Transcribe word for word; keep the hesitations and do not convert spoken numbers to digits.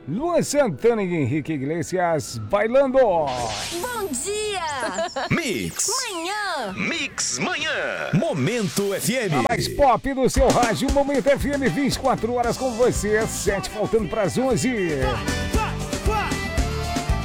Luan Santana e Henrique Iglesias bailando. Bom dia! Mix. Manhã! Mix Manhã. Momento F M. A mais pop do seu rádio, Momento F M, vinte e quatro horas com você, sete faltando para as onze.